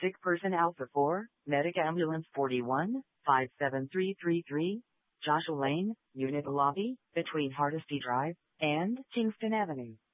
Sick person Alpha 4, Medic Ambulance 41, 57333, Joshua Lane, Unit Lobby, between Hardesty Drive and Kingston Avenue.